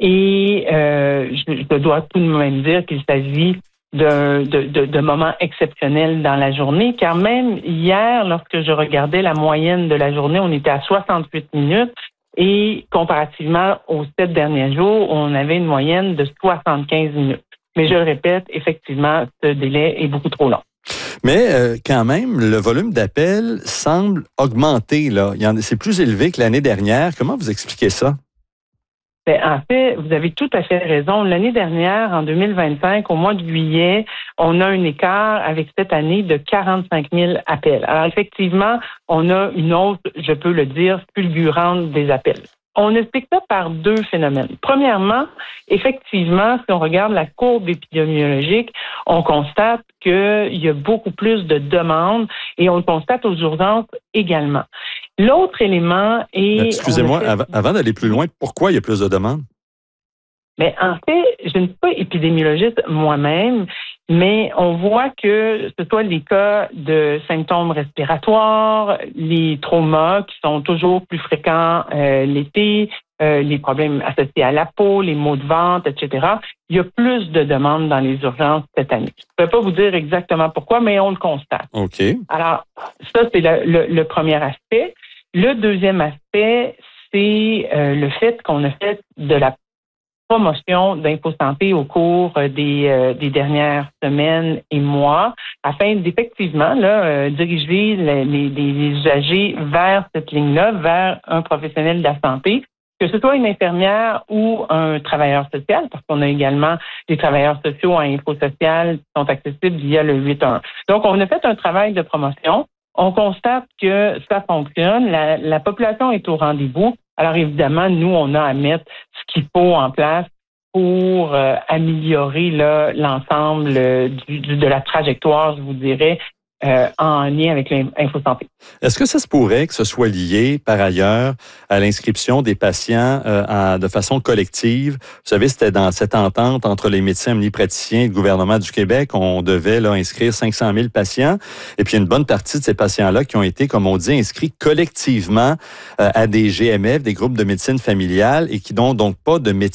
Et je dois tout de même dire qu'il s'agit de moments exceptionnels dans la journée, car même hier, lorsque je regardais la moyenne de la journée, on était à 68 minutes et comparativement aux 7 derniers jours, on avait une moyenne de 75 minutes. Mais je le répète, effectivement, ce délai est beaucoup trop long. Mais quand même, le volume d'appels semble augmenter, là. C'est plus élevé que l'année dernière. Comment vous expliquez ça? Bien, en fait, vous avez tout à fait raison. L'année dernière, en 2025, au mois de juillet, on a un écart avec cette année de 45 000 appels. Alors, effectivement, on a une hausse, je peux le dire, fulgurante des appels. On explique ça par deux phénomènes. Premièrement, effectivement, si on regarde la courbe épidémiologique, on constate qu'il y a beaucoup plus de demandes et on le constate aux urgences également. L'autre élément est... Excusez-moi, avant d'aller plus loin, pourquoi il y a plus de demandes? Mais en fait, je ne suis pas épidémiologiste moi-même, mais on voit que ce soit les cas de symptômes respiratoires, les traumas qui sont toujours plus fréquents l'été, les problèmes associés à la peau, les maux de ventre, etc. Il y a plus de demandes dans les urgences cette année. Je ne peux pas vous dire exactement pourquoi, mais on le constate. OK. Alors, ça, c'est le premier aspect. Le deuxième aspect, c'est le fait qu'on a fait de la promotion d'InfoSanté au cours des dernières semaines et mois afin d'effectivement diriger les usagers vers cette ligne-là, vers un professionnel de la santé, que ce soit une infirmière ou un travailleur social, parce qu'on a également des travailleurs sociaux à InfoSocial qui sont accessibles via le 811. Donc, on a fait un travail de promotion. On constate que ça fonctionne. La population est au rendez-vous. Alors, évidemment, nous, on a à mettre ce qu'il faut en place pour améliorer l'ensemble de la trajectoire, je vous dirais, en lien avec l'InfoSanté. Est-ce que ça se pourrait que ce soit lié, par ailleurs, à l'inscription des patients de façon collective? Vous savez, c'était dans cette entente entre les médecins omnipraticiens et le gouvernement du Québec. On devait inscrire 500 000 patients. Et puis, une bonne partie de ces patients-là qui ont été, comme on dit, inscrits collectivement à des GMF, des groupes de médecine familiale, et qui n'ont donc pas de médecine